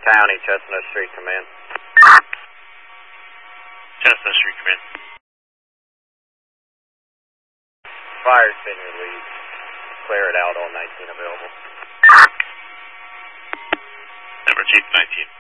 County, Chestnut Street, command. Chestnut Street, command. Fire's been released. Clear it out, all 19 available. Number Chief, 19.